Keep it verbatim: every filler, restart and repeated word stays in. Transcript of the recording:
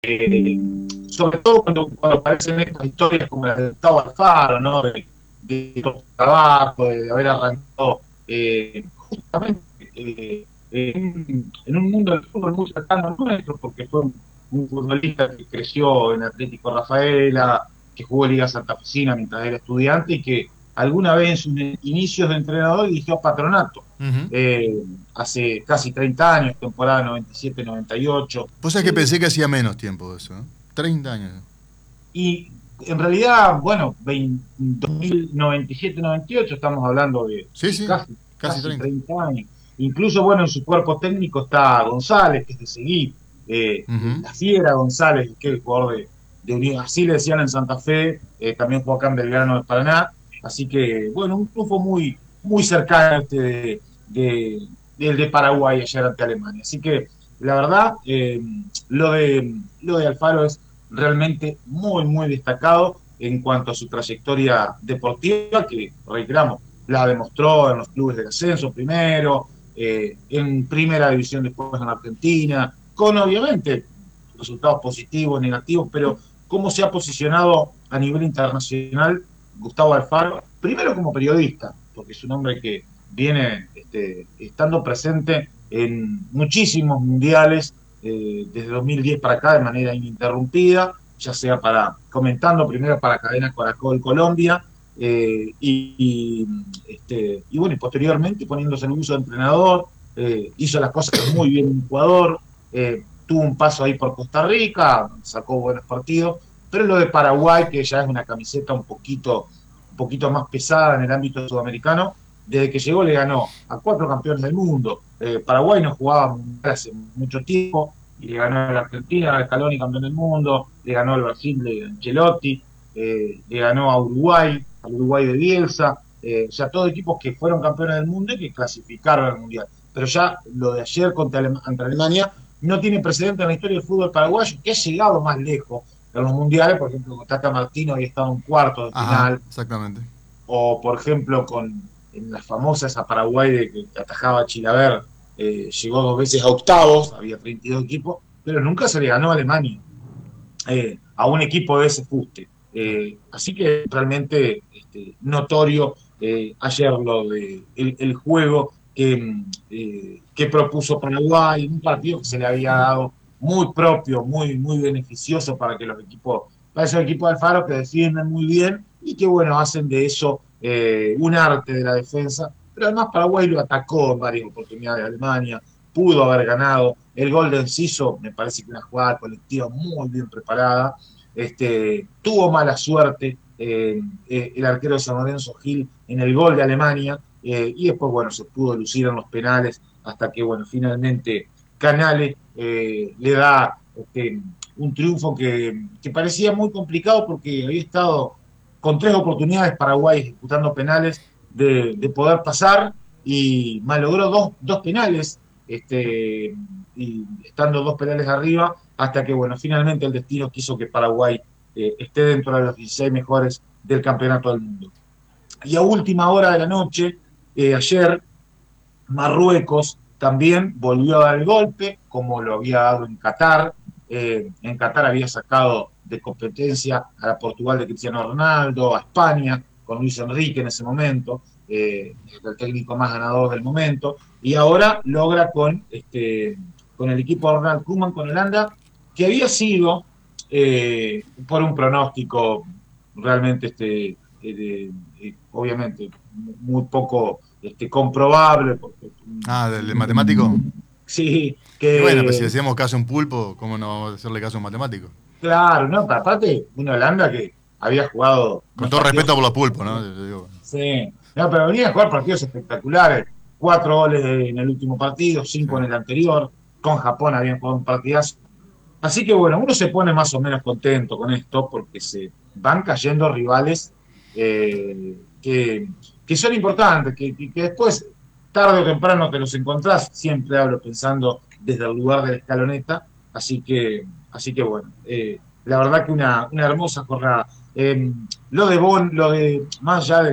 eh, sobre todo cuando, cuando aparecen estas historias como las de Gustavo Alfaro, ¿no? De, de trabajo, de haber arrancado eh, justamente eh, en, en un mundo del fútbol muy cercano al nuestro, porque fue un, un futbolista que creció en Atlético Rafaela, que jugó Liga Santafesina mientras era estudiante y que alguna vez en sus inicios de entrenador dirigió a Patronato. Ujú. Eh, hace casi treinta años, temporada noventa y siete noventa y ocho. Vos sabés que Eh, pensé que hacía menos tiempo de eso, ¿no? treinta años. y en realidad, bueno, veinte, dos mil noventa y siete noventa y ocho, estamos hablando de, Sí, de sí, casi, casi casi treinta. treinta años. Incluso, bueno, en su cuerpo técnico está González, que es de seguir, eh, Ujú. la fiera González, que es el jugador de, de Unión, así le decían en Santa Fe, eh, también jugó acá en Belgrano de Paraná. Así que, bueno, un triunfo muy, muy cercano este de, de, del de Paraguay ayer ante Alemania. Así que, la verdad, eh, lo, de, lo de Alfaro es realmente muy, muy destacado en cuanto a su trayectoria deportiva, que, reiteramos, la demostró en los clubes del ascenso primero, eh, en primera división después en Argentina, con obviamente resultados positivos, negativos, pero cómo se ha posicionado a nivel internacional Gustavo Alfaro, primero como periodista, porque es un hombre que viene este, estando presente en muchísimos mundiales, eh, desde dos mil diez para acá de manera ininterrumpida, ya sea para comentando primero para Cadena Caracol Colombia, eh, y, y, este, y bueno, y posteriormente poniéndose en uso de entrenador, eh, hizo las cosas muy bien en Ecuador, eh, tuvo un paso ahí por Costa Rica, sacó buenos partidos, pero lo de Paraguay, que ya es una camiseta un poquito, un poquito más pesada en el ámbito sudamericano, desde que llegó le ganó a cuatro campeones del mundo. Eh, Paraguay no jugaba hace mucho tiempo y le ganó a la Argentina, a Scaloni campeón del mundo, le ganó al Brasil de Ancelotti, eh, le ganó a Uruguay, al Uruguay de Bielsa, eh, o sea, todos equipos que fueron campeones del mundo y que clasificaron al Mundial. Pero ya lo de ayer contra, Alem contra Alemania no tiene precedente en la historia del fútbol paraguayo, que ha llegado más lejos en los mundiales, por ejemplo, con Tata Martino había estado en cuarto de Ajá, final, exactamente. o por ejemplo con en la famosa esa Paraguay de que atajaba a Chilaver, eh, llegó dos veces a octavos, había treinta y dos equipos, pero nunca se le ganó a Alemania, eh, a un equipo de ese fuste. Claro. Eh, así que realmente este, notorio eh, ayer lo de el, el juego que, eh, que propuso Paraguay, un partido que se le había dado muy propio, muy, muy beneficioso para que los equipos, para esos equipos de Alfaro que defienden muy bien y que bueno, hacen de eso eh, un arte de la defensa, pero además Paraguay lo atacó en varias oportunidades de Alemania, pudo haber ganado. El gol de Enciso me parece que una jugada colectiva muy bien preparada. Este, tuvo mala suerte eh, eh, el arquero de San Lorenzo Gil en el gol de Alemania, eh, y después, bueno, se pudo lucir en los penales hasta que, bueno, finalmente Canales eh, le da este, un triunfo que, que parecía muy complicado porque había estado con tres oportunidades Paraguay ejecutando penales de, de poder pasar y malogró dos, dos penales, este, y estando dos penales arriba, hasta que, bueno, finalmente el destino quiso que Paraguay eh, esté dentro de los dieciséis mejores del campeonato del mundo. Y a última hora de la noche, eh, ayer, Marruecos también volvió a dar el golpe, como lo había dado en Qatar. Eh, en Qatar había sacado de competencia a Portugal de Cristiano Ronaldo, a España, con Luis Enrique en ese momento, eh, el técnico más ganador del momento, y ahora logra con, este, con el equipo de Ronald Koeman, con Holanda, que había sido, eh, por un pronóstico realmente, este, de, de, obviamente, muy poco este, comprobable, porque Ah, ¿del de matemático? sí, Y bueno, pues si que hacemos caso a un pulpo, ¿cómo no vamos a hacerle caso a un matemático? claro, no, aparte una Holanda que había jugado Con unos todo partidos respeto por los pulpos, ¿no? espectaculares. Yo digo, Sí, no, pero venía a jugar partidos espectaculares, cuatro goles en el último partido, sí. cinco en el anterior, con Japón habían jugado un partidazo. Así que bueno, uno se pone más o menos contento con esto porque se van cayendo rivales eh, que, que, son importantes, que, que, que, después, tarde o temprano, te los encontrás. Siempre hablo pensando desde el lugar de la escaloneta. Así que, así que bueno, eh, la verdad que una, una hermosa jornada. Eh, lo de Bon, lo de más allá de